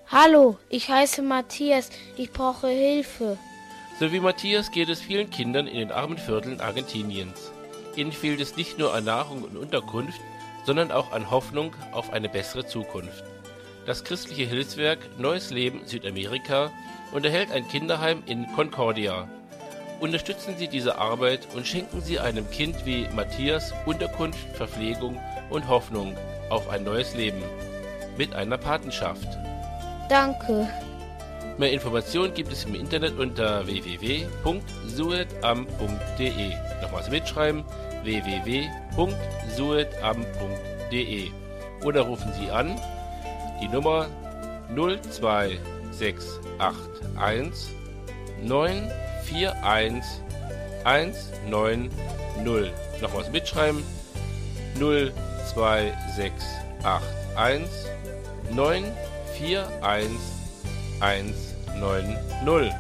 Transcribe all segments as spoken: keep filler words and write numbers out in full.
Hallo, ich heiße Matthias, ich brauche Hilfe. So wie Matthias geht es vielen Kindern in den armen Vierteln Argentiniens. Ihnen fehlt es nicht nur an Nahrung und Unterkunft, sondern auch an Hoffnung auf eine bessere Zukunft. Das christliche Hilfswerk Neues Leben Südamerika unterhält ein Kinderheim in Concordia. Unterstützen Sie diese Arbeit und schenken Sie einem Kind wie Matthias Unterkunft, Verpflegung und Hoffnung auf ein neues Leben mit einer Patenschaft. Danke. Mehr Informationen gibt es im Internet unter w w w punkt suetam punkt d e. Nochmals mitschreiben, w w w punkt suetam punkt d e. Oder rufen Sie an die Nummer null zwei sechs acht eins neun vier eins eins neun null. Nochmals mitschreiben, null zwei sechs acht eins neun vier eins eins neun null.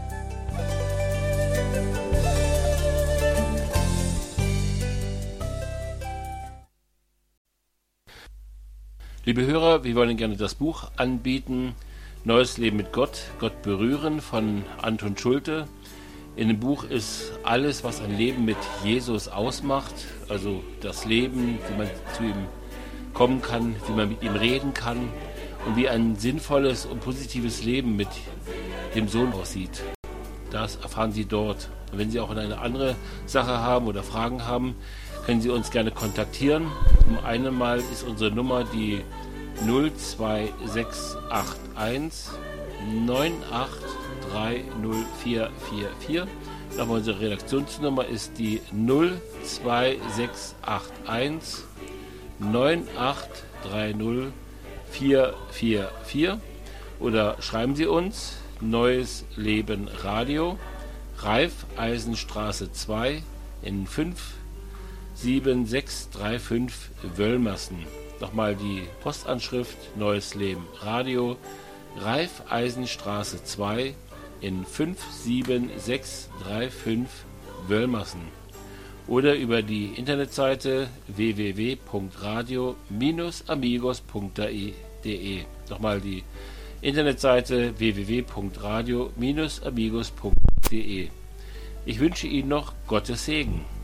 Liebe Hörer, wir wollen gerne das Buch anbieten, Neues Leben mit Gott, Gott berühren von Anton Schulte. In dem Buch ist alles, was ein Leben mit Jesus ausmacht, also das Leben, wie man zu ihm kommen kann, wie man mit ihm reden kann und wie ein sinnvolles und positives Leben mit dem Sohn aussieht. Das erfahren Sie dort. Und wenn Sie auch eine andere Sache haben oder Fragen haben, können Sie uns gerne kontaktieren. Um einmal ist unsere Nummer die null zwei sechs acht eins neun acht drei null vier vier vier. Nochmal unsere Redaktionsnummer ist die null zwei sechs acht eins neun acht drei null vier vier vier. Oder schreiben Sie uns Neues Leben Radio, Raiffeisenstraße zwei in fünf sieben sechs drei fünf Wöllmersen. Nochmal die Postanschrift Neues Leben Radio, Raiffeisenstraße zwei in fünf sieben sechs drei fünf Wöllmersen. Oder über die Internetseite w w w punkt radio Bindestrich amigos punkt d e. Nochmal die Internetseite w w w punkt radio Bindestrich amigos punkt d e. Ich wünsche Ihnen noch Gottes Segen.